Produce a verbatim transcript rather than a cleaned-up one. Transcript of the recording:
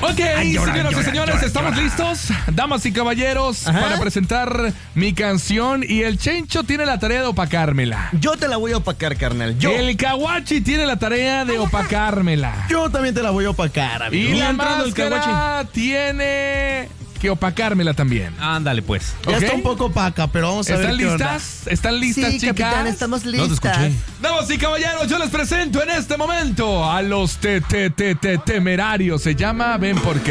Ok, Ay, llora, señoras llora, y señores, llora, ¿estamos llora. listos? Damas y caballeros, Ajá. para presentar mi canción. Y el Chencho tiene la tarea de opacármela. Yo te la voy a opacar, carnal. Yo. El Kawachi tiene la tarea de opacármela. Yo también te la voy a opacar, amigo. Y la entrando el máscara tiene que opacármela también. Ándale, pues. Ya ¿Ok? está un poco opaca, pero vamos a ver ¿Están qué onda. listas? ¿Están listas, Sí, chicas? capitán, estamos No te listas. escuché. Damas y caballeros, yo les presento en este momento a los te, te, te, te, temerarios. Se llama Ven Porque